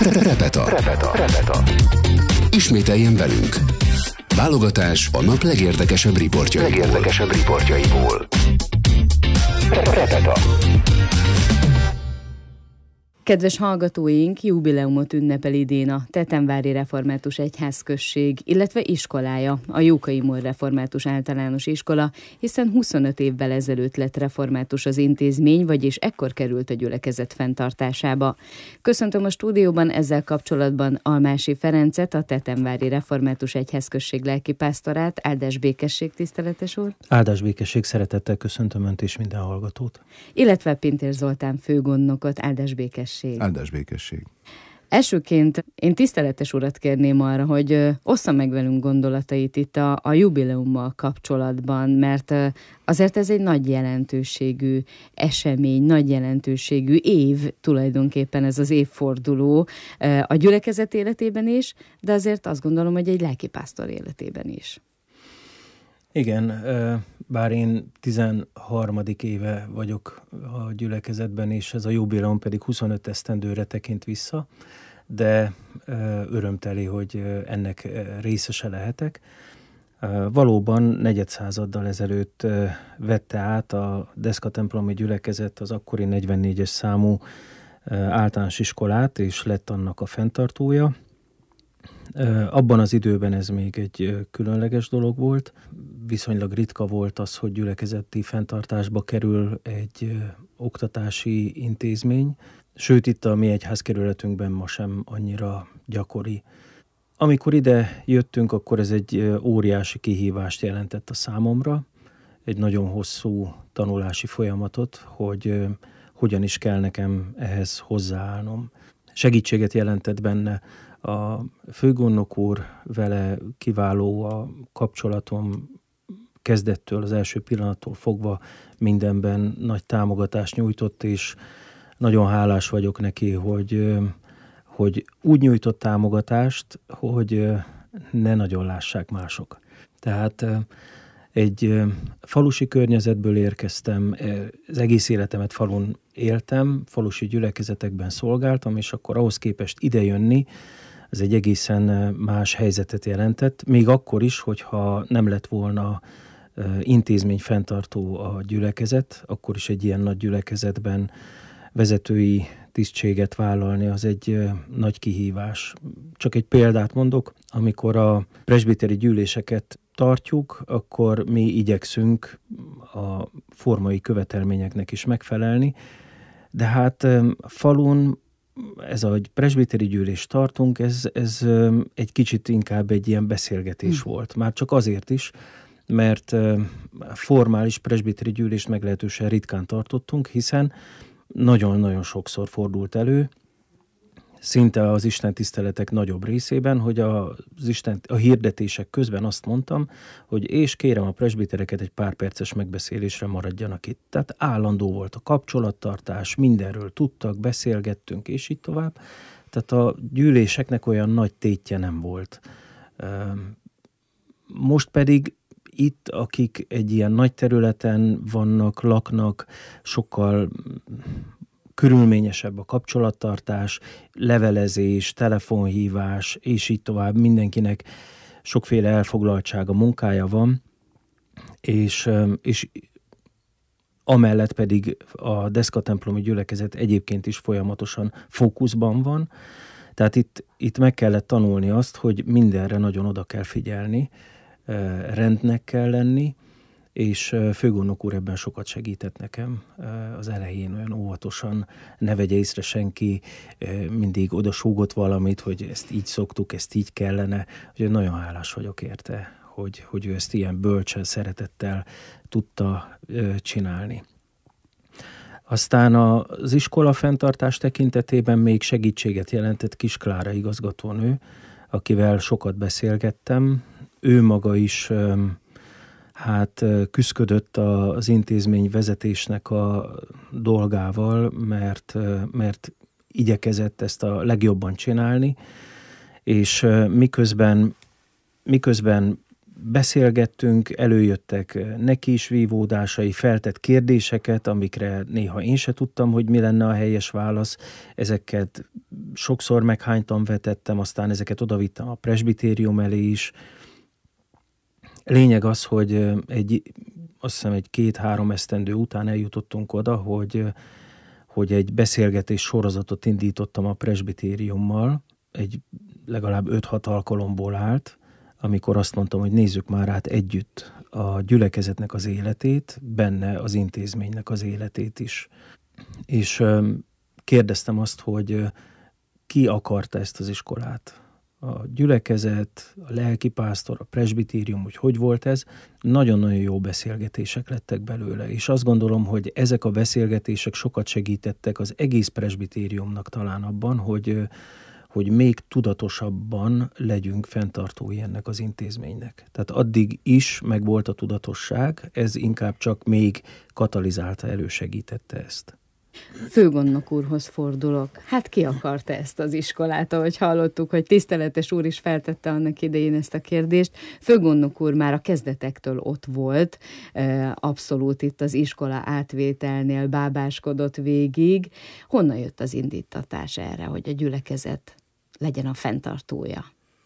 Repeta. Ismételjen velünk. Válogatás a nap legérdekesebb riportjaiból. Repeta. Kedves hallgatóink, jubileumot ünnepel idén a Tetemvári Református Egyházközség, illetve iskolája, a Jókai Imre Református Általános Iskola, hiszen 25 évvel ezelőtt lett református az intézmény, vagyis ekkor került a gyülekezet fenntartásába. Köszöntöm a stúdióban ezzel kapcsolatban Almási Ferencet, a Tetemvári Református Egyházközség lelkipásztorát. Áldás békesség, tiszteletes úr! Áldás békesség, szeretettel köszöntöm Önt és minden hallgatót! Illetve Pintér Zoltán főgondnokot. Áldás békesség! Áldás békesség. Elsőként én tiszteletes urat kérném arra, hogy ossza meg velünk gondolatait itt a jubileummal kapcsolatban, mert azért ez egy nagy jelentőségű esemény, nagy jelentőségű év, tulajdonképpen ez az évforduló a gyülekezet életében is, de azért azt gondolom, hogy egy lelkipásztor életében is. Igen, bár én 13. éve vagyok a gyülekezetben, és ez a jubileum pedig 25 esztendőre tekint vissza, de örömteli, hogy ennek részese lehetek. Valóban negyedszázaddal ezelőtt vette át a Deszka-templomi gyülekezet az akkori 44-es számú általános iskolát, és lett annak a fenntartója. Abban az időben ez még egy különleges dolog volt. Viszonylag ritka volt az, hogy gyülekezeti fenntartásba kerül egy oktatási intézmény, sőt itt a mi egyházkerületünkben ma sem annyira gyakori. Amikor ide jöttünk, akkor ez egy óriási kihívást jelentett a számomra, egy nagyon hosszú tanulási folyamatot, hogy hogyan is kell nekem ehhez hozzáállnom. Segítséget jelentett benne a főgondnok úr, vele kiváló a kapcsolatom, kezdettől, az első pillanattól fogva mindenben nagy támogatást nyújtott, és nagyon hálás vagyok neki, hogy úgy nyújtott támogatást, hogy ne nagyon lássák mások. Tehát egy falusi környezetből érkeztem, az egész életemet falun éltem, falusi gyülekezetekben szolgáltam, és akkor ahhoz képest idejönni, ez egy egészen más helyzetet jelentett, még akkor is, hogyha nem lett volna intézmény fenntartó a gyülekezet, akkor is egy ilyen nagy gyülekezetben vezetői tisztséget vállalni, az egy nagy kihívás. Csak egy példát mondok, amikor a presbiteri gyűléseket tartjuk, akkor mi igyekszünk a formai követelményeknek is megfelelni, de hát falun ez a presbiteri gyűlést tartunk, ez egy kicsit inkább egy ilyen beszélgetés volt. Már csak azért is, mert formális presbiteri gyűlést meglehetősen ritkán tartottunk, hiszen nagyon-nagyon sokszor fordult elő, szinte az istentiszteletek nagyobb részében, hogy a hirdetések közben azt mondtam, hogy és kérem a presbitereket egy pár perces megbeszélésre maradjanak itt. Tehát állandó volt a kapcsolattartás, mindenről tudtak, beszélgettünk, és így tovább. Tehát a gyűléseknek olyan nagy tétje nem volt. Most pedig itt, akik egy ilyen nagy területen vannak, laknak, sokkal körülményesebb a kapcsolattartás, levelezés, telefonhívás, és így tovább, mindenkinek sokféle elfoglaltsága, munkája van, és amellett pedig a Deszka-templomi gyülekezet egyébként is folyamatosan fókuszban van, tehát itt meg kellett tanulni azt, hogy mindenre nagyon oda kell figyelni, rendnek kell lenni, és főgondnok úr ebben sokat segített nekem az elején, olyan óvatosan, ne vegye észre senki, mindig odasúgott valamit, hogy ezt így szoktuk, ezt így kellene, úgyhogy nagyon hálás vagyok érte, hogy ő ezt ilyen bölcsen, szeretettel tudta csinálni. Aztán az iskola fenntartás tekintetében még segítséget jelentett Kis Klára igazgatónő, akivel sokat beszélgettem. Ő maga is küszködött az intézmény vezetésnek a dolgával, mert igyekezett ezt a legjobban csinálni, és miközben beszélgettünk, előjöttek neki is vívódásai, feltett kérdéseket, amikre néha én se tudtam, hogy mi lenne a helyes válasz. Ezeket sokszor meghánytan vetettem, aztán ezeket odavittem a presbitérium elé is. Lényeg az, hogy azt hiszem egy 2-3 esztendő után eljutottunk oda, hogy egy beszélgetés sorozatot indítottam a presbitériummal, egy legalább 5-6 alkalomból állt, amikor azt mondtam, hogy nézzük már át együtt a gyülekezetnek az életét, benne az intézménynek az életét is. És kérdeztem azt, hogy ki akarta ezt az iskolát. A gyülekezet, a lelkipásztor, a presbitérium, hogy volt ez. Nagyon-nagyon jó beszélgetések lettek belőle, és azt gondolom, hogy ezek a beszélgetések sokat segítettek az egész presbitériumnak talán abban, hogy még tudatosabban legyünk fenntartói ennek az intézménynek. Tehát addig is megvolt a tudatosság, ez inkább csak még katalizálta, elősegítette ezt. Főgondnok úrhoz fordulok. Hát ki akarta ezt az iskolát, ahogy hallottuk, hogy tiszteletes úr is feltette annak idején ezt a kérdést. Főgondnok úr már a kezdetektől ott volt, abszolút itt az iskola átvételnél bábáskodott végig. Honnan jött az indítatás erre, hogy a gyülekezet legyen a fenntartója?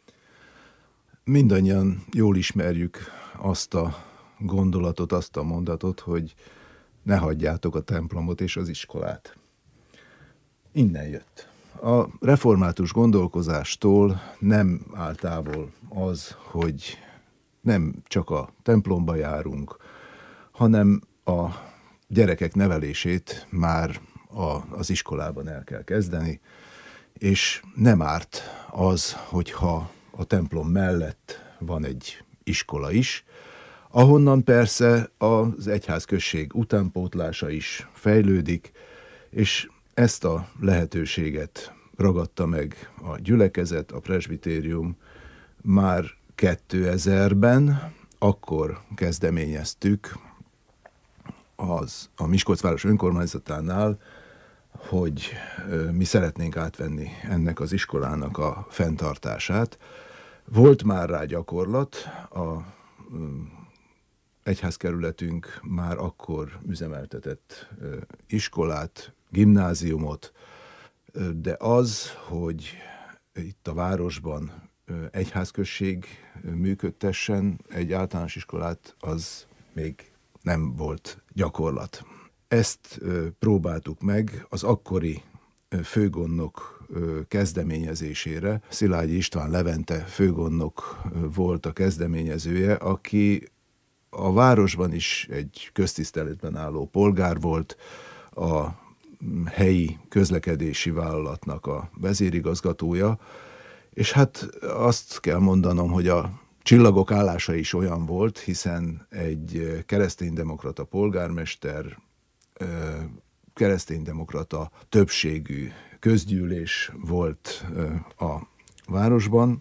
Mindannyian jól ismerjük azt a gondolatot, azt a mondatot, hogy ne hagyjátok a templomot és az iskolát. Innen jött. A református gondolkozástól nem áll távol az, hogy nem csak a templomba járunk, hanem a gyerekek nevelését már az iskolában el kell kezdeni, és nem árt az, hogyha a templom mellett van egy iskola is, ahonnan persze az egyházközség utánpótlása is fejlődik, és ezt a lehetőséget ragadta meg a gyülekezet, a presbitérium már 2000-ben, akkor kezdeményeztük a Miskolcváros önkormányzatánál, hogy mi szeretnénk átvenni ennek az iskolának a fenntartását. Volt már rá gyakorlat, a egyházkerületünk már akkor üzemeltetett iskolát, gimnáziumot, de az, hogy itt a városban egyházközség működtessen egy általános iskolát, az még nem volt gyakorlat. Ezt próbáltuk meg az akkori főgondnok kezdeményezésére. Szilágyi István Levente főgondnok volt a kezdeményezője, aki a városban is egy köztiszteletben álló polgár volt, a helyi közlekedési vállalatnak a vezérigazgatója, és hát azt kell mondanom, hogy a csillagok állása is olyan volt, hiszen egy kereszténydemokrata polgármester, kereszténydemokrata többségű közgyűlés volt a városban,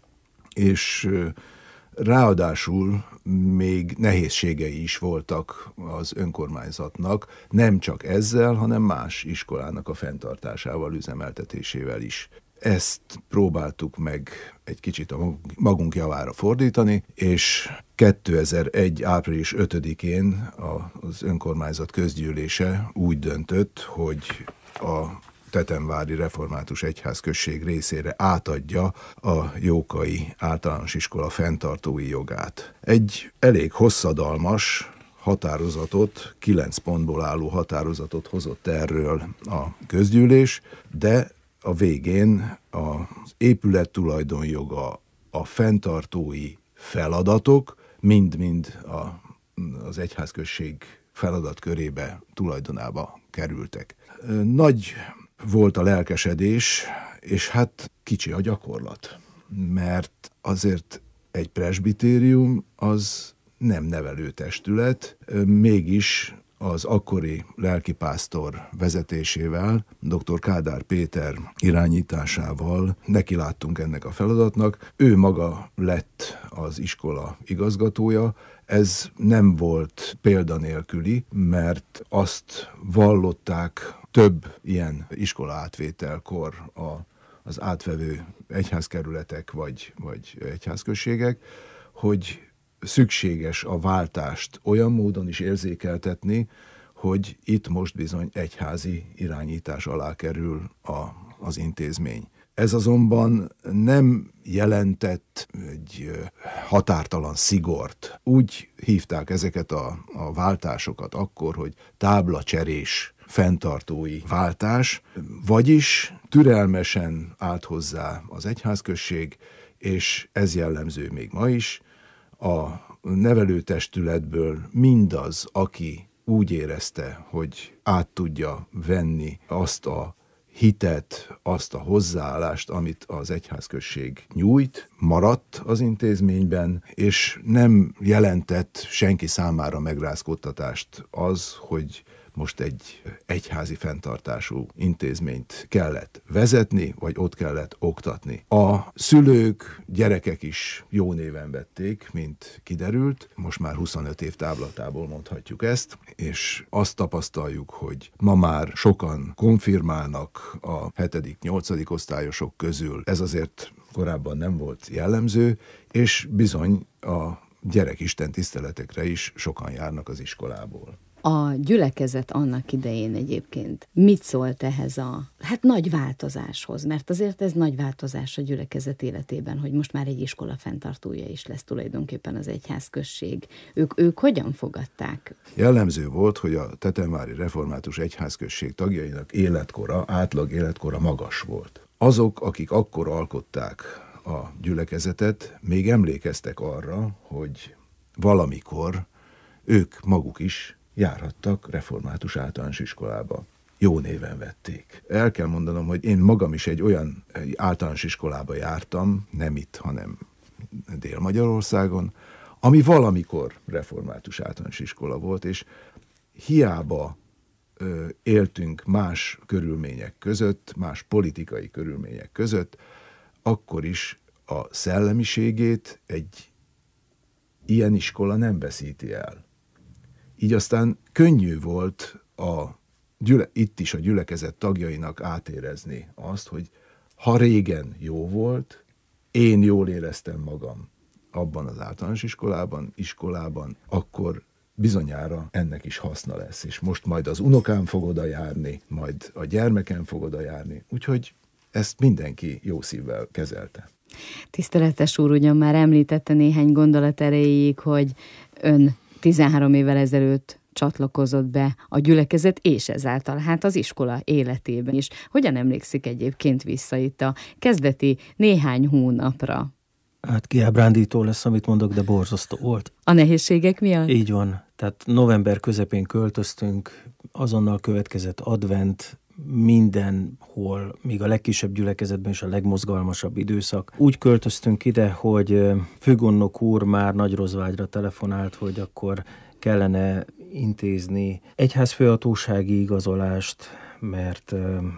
és ráadásul még nehézségei is voltak az önkormányzatnak, nem csak ezzel, hanem más iskolának a fenntartásával, üzemeltetésével is. Ezt próbáltuk meg egy kicsit a magunk javára fordítani, és 2001. április 5-én az önkormányzat közgyűlése úgy döntött, hogy a Tetemvári Református Egyházközség részére átadja a Jókai Általános Iskola fenntartói jogát. Egy elég hosszadalmas határozatot, 9 pontból álló határozatot hozott erről a közgyűlés, de a végén az épület tulajdonjoga, a fenntartói feladatok mind-mind az egyházközség feladatkörébe, tulajdonába kerültek. Nagy volt a lelkesedés, és hát kicsi a gyakorlat, mert azért egy presbitérium az nem nevelőtestület, mégis az akkori lelkipásztor vezetésével, dr. Kádár Péter irányításával nekiláttunk ennek a feladatnak. Ő maga lett az iskola igazgatója. Ez nem volt példanélküli, mert azt vallották több ilyen iskola átvételkor az átvevő egyházkerületek vagy egyházközségek, hogy szükséges a váltást olyan módon is érzékeltetni, hogy itt most bizony egyházi irányítás alá kerül az intézmény. Ez azonban nem jelentett egy határtalan szigort. Úgy hívták ezeket a váltásokat akkor, hogy táblacserés fenntartói váltás, vagyis türelmesen állt hozzá az egyházközség, és ez jellemző még ma is. A nevelőtestületből mindaz, aki úgy érezte, hogy át tudja venni azt a hitet, azt a hozzáállást, amit az egyházközség nyújt, maradt az intézményben, és nem jelentett senki számára megrázkódtatást az, hogy most egy egyházi fenntartású intézményt kellett vezetni, vagy ott kellett oktatni. A szülők, gyerekek is jó néven vették, mint kiderült. Most már 25 év távlatából mondhatjuk ezt, és azt tapasztaljuk, hogy ma már sokan konfirmálnak a 7.-8. osztályosok közül. Ez azért korábban nem volt jellemző, és bizony a gyerekisten tiszteletekre is sokan járnak az iskolából. A gyülekezet annak idején egyébként mit szólt ehhez a nagy változáshoz? Mert azért ez nagy változás a gyülekezet életében, hogy most már egy iskola fenntartója is lesz tulajdonképpen az egyházközség. Ők hogyan fogadták? Jellemző volt, hogy a Tetemvári Református Egyházközség tagjainak átlag életkora magas volt. Azok, akik akkor alkották a gyülekezetet, még emlékeztek arra, hogy valamikor ők maguk is járhattak református általános iskolába. Jó néven vették. El kell mondanom, hogy én magam is egy olyan általános iskolába jártam, nem itt, hanem Dél-Magyarországon, ami valamikor református általános iskola volt, és hiába éltünk más körülmények között, más politikai körülmények között, akkor is a szellemiségét egy ilyen iskola nem veszíti el. Így aztán könnyű volt itt is a gyülekezet tagjainak átérezni azt, hogy ha régen jó volt, én jól éreztem magam abban az általános iskolában, akkor bizonyára ennek is haszna lesz, és most majd az unokám fog oda járni, majd a gyermekem fog oda járni, úgyhogy ezt mindenki jó szívvel kezelte. Tiszteletes úr, ugyan már említette néhány gondolat erejéig, hogy ön 13 évvel ezelőtt csatlakozott be a gyülekezet, és ezáltal az iskola életében is. Hogyan emlékszik egyébként vissza itt a kezdeti néhány hónapra? Kiábrándító lesz, amit mondok, de borzasztó volt. A nehézségek miatt? Így van. Tehát november közepén költöztünk, azonnal következett advent, mindenhol, még a legkisebb gyülekezetben is a legmozgalmasabb időszak. Úgy költöztünk ide, hogy főgondnok úr már Nagyrozvágyra telefonált, hogy akkor kellene intézni egyházfőhatósági igazolást, mert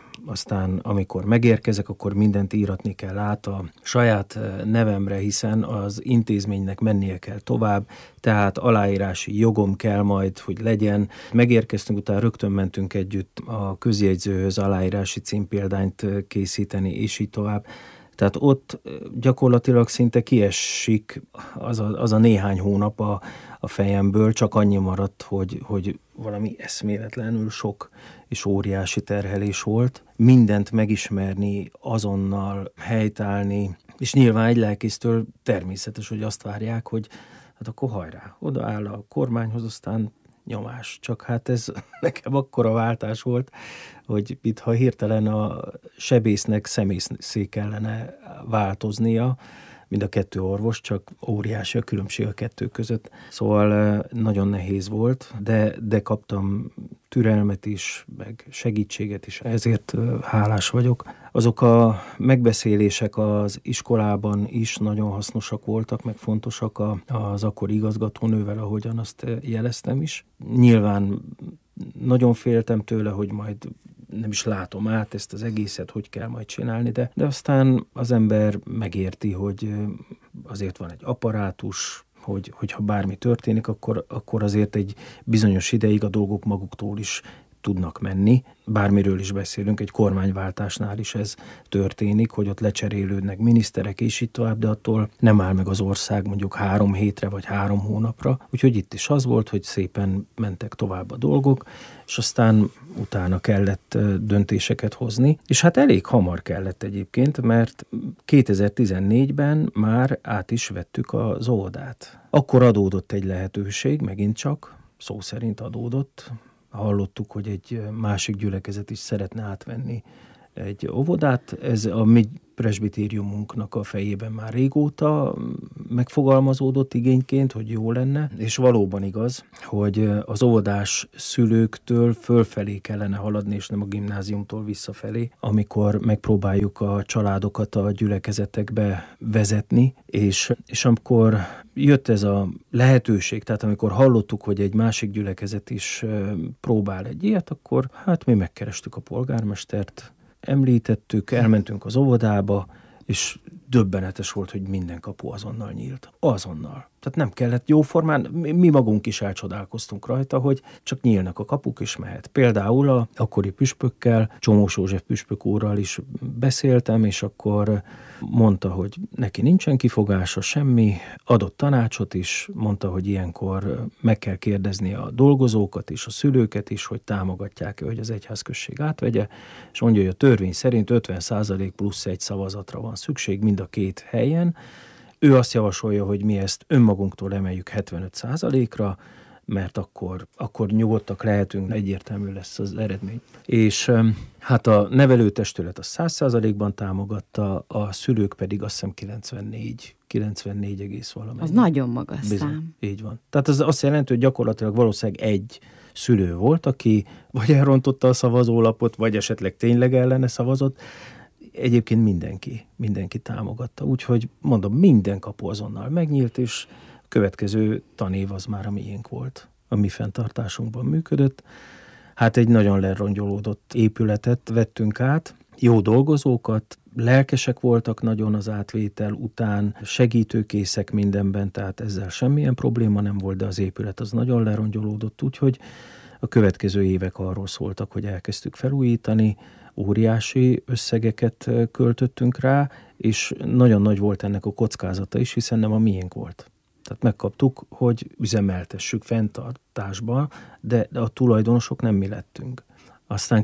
aztán amikor megérkezek, akkor mindent íratni kell át a saját nevemre, hiszen az intézménynek mennie kell tovább, tehát aláírási jogom kell majd, hogy legyen. Megérkeztünk, utána rögtön mentünk együtt a közjegyzőhöz aláírási címpéldányt készíteni, és így tovább. Tehát ott gyakorlatilag szinte kiesik az a néhány hónap a fejemből, csak annyi maradt, hogy valami eszméletlenül sok és óriási terhelés volt. Mindent megismerni, azonnal helytállni, és nyilván egy lelkésztől természetes, hogy azt várják, hogy hát akkor hajrá, odaáll a kormányhoz, aztán nyomás. Csak ez nekem akkora váltás volt, hogy mintha hirtelen a sebésznek szemészé kellene változnia, mind a kettő orvos, csak óriási a különbség a kettő között. Szóval nagyon nehéz volt, de kaptam türelmet is, meg segítséget is, ezért hálás vagyok. Azok a megbeszélések az iskolában is nagyon hasznosak voltak, meg fontosak az akkori igazgatónővel, ahogyan azt jeleztem is. Nyilván nagyon féltem tőle, hogy majd nem is látom át ezt az egészet, hogy kell majd csinálni, de aztán az ember megérti, hogy azért van egy apparátus, hogyha bármi történik, akkor azért egy bizonyos ideig a dolgok maguktól is tudnak menni. Bármiről is beszélünk, egy kormányváltásnál is ez történik, hogy ott lecserélődnek miniszterek és így tovább, de attól nem áll meg az ország mondjuk 3 hétre vagy 3 hónapra. Úgyhogy itt is az volt, hogy szépen mentek tovább a dolgok, és aztán utána kellett döntéseket hozni. És hát elég hamar kellett egyébként, mert 2014-ben már át is vettük az óvodát. Akkor adódott egy lehetőség, megint csak, szó szerint adódott. Hallottuk, hogy egy másik gyülekezet is szeretne átvenni egy óvodát. Ez a mi presbitériumunknak a fejében már régóta megfogalmazódott igényként, hogy jó lenne, és valóban igaz, hogy az óvodás szülőktől fölfelé kellene haladni, és nem a gimnáziumtól visszafelé, amikor megpróbáljuk a családokat a gyülekezetekbe vezetni, és amikor jött ez a lehetőség, tehát amikor hallottuk, hogy egy másik gyülekezet is próbál egy ilyet, akkor hát mi megkerestük a polgármestert, említettük, elmentünk az óvodába, és döbbenetes volt, hogy minden kapu azonnal nyílt. Azonnal. Tehát nem kellett jóformán, mi magunk is elcsodálkoztunk rajta, hogy csak nyílnak a kapuk, és mehet. Például a akkori püspökkel, Csomós József püspök úrral is beszéltem, és akkor mondta, hogy neki nincsen kifogása, semmi, adott tanácsot is, mondta, hogy ilyenkor meg kell kérdezni a dolgozókat és a szülőket is, hogy támogatják-e, hogy az egyházközség átvegye, és mondja, hogy a törvény szerint 50% plusz 1 szavazatra van szükség mind a 2 helyen. Ő azt javasolja, hogy mi ezt önmagunktól emeljük 75%-ra, mert akkor nyugodtak lehetünk, egyértelmű lesz az eredmény. És hát a nevelőtestület a 100%-ban támogatta, a szülők pedig azt hiszem 94 valamennyi. Az nagyon magas szám. Így van. Tehát ez azt jelenti, hogy gyakorlatilag valószínűleg egy szülő volt, aki vagy elrontotta a szavazólapot, vagy esetleg tényleg ellene szavazott. Egyébként mindenki támogatta. Úgyhogy mondom, minden kapu azonnal megnyílt, és a következő tanév az már a miénk volt. A mi fenntartásunkban működött. Hát egy nagyon lerongyolódott épületet vettünk át, jó dolgozókat, lelkesek voltak nagyon az átvétel után, segítőkészek mindenben, tehát ezzel semmilyen probléma nem volt, de az épület az nagyon lerongyolódott, úgyhogy a következő évek arról szóltak, hogy elkezdtük felújítani, óriási összegeket költöttünk rá, és nagyon nagy volt ennek a kockázata is, hiszen nem a miénk volt. Tehát megkaptuk, hogy üzemeltessük fenntartásba, de a tulajdonosok nem mi lettünk. Aztán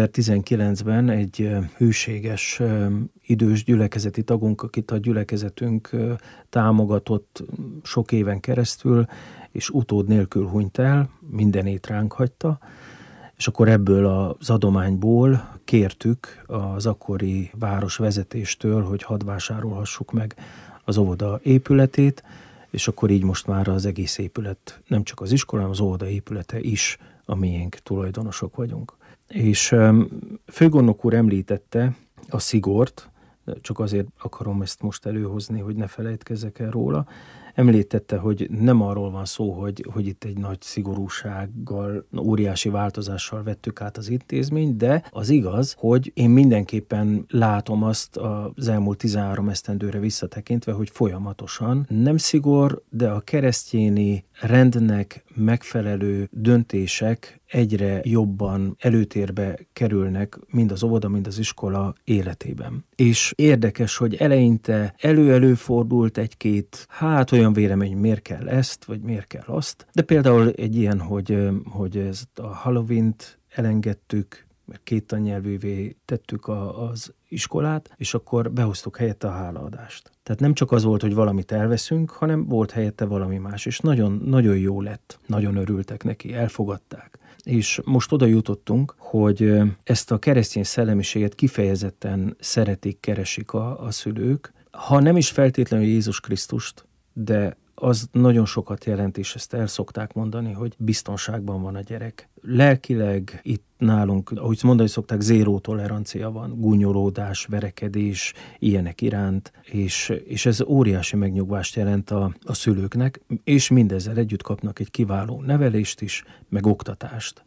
2019-ben egy hűséges idős gyülekezeti tagunk, akit a gyülekezetünk támogatott sok éven keresztül, és utód nélkül hunyt el, mindenét ránk hagyta, és akkor ebből az adományból kértük az akkori városvezetéstől, hogy hadd vásárolhassuk meg az óvoda épületét, és akkor így most már az egész épület, nem csak az iskola, hanem az óvoda épülete is a miénk, tulajdonosok vagyunk. És főgondnok úr említette a szigort, csak azért akarom ezt most előhozni, hogy ne felejtkezzek el róla. Említette, hogy nem arról van szó, hogy itt egy nagy szigorúsággal, óriási változással vettük át az intézményt, de az igaz, hogy én mindenképpen látom azt az elmúlt 13 esztendőre visszatekintve, hogy folyamatosan nem szigor, de a keresztjéni rendnek megfelelő döntések egyre jobban előtérbe kerülnek mind az óvoda, mind az iskola életében. És érdekes, hogy eleinte előfordult egy-két, olyan vélemény, miért kell ezt, vagy miért kell azt. De például egy ilyen, hogy ezt a Halloween-t elengedtük, mert 2 tannyelvűvé tettük az iskolát, és akkor behoztuk helyette a hálaadást. Tehát nem csak az volt, hogy valamit elveszünk, hanem volt helyette valami más, és nagyon, nagyon jó lett. Nagyon örültek neki, elfogadták. És most oda jutottunk, hogy ezt a keresztény szellemiséget kifejezetten szeretik, keresik a szülők. Ha nem is feltétlenül Jézus Krisztust, de az nagyon sokat jelent, és ezt el szokták mondani, hogy biztonságban van a gyerek. Lelkileg itt nálunk, ahogy mondani szokták, zéró tolerancia van, gúnyolódás, verekedés, ilyenek iránt, és ez óriási megnyugvást jelent a szülőknek, és mindezzel együtt kapnak egy kiváló nevelést is, meg oktatást.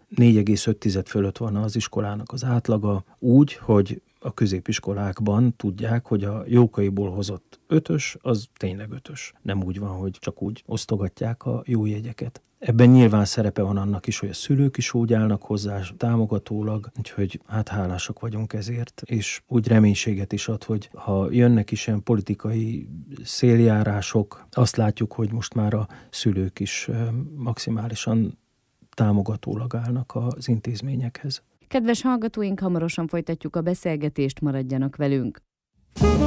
4,5 fölött van az iskolának az átlaga, úgy, hogy a középiskolákban tudják, hogy a Jókaiból hozott 5-ös, az tényleg 5-ös. Nem úgy van, hogy csak úgy osztogatják a jó jegyeket. Ebben nyilván szerepe van annak is, hogy a szülők is úgy állnak hozzá támogatólag, úgyhogy hát hálásak vagyunk ezért, és úgy reménységet is ad, hogy ha jönnek is ilyen politikai széljárások, azt látjuk, hogy most már a szülők is maximálisan támogatólag állnak az intézményekhez. Kedves hallgatóink, hamarosan folytatjuk a beszélgetést, maradjanak velünk!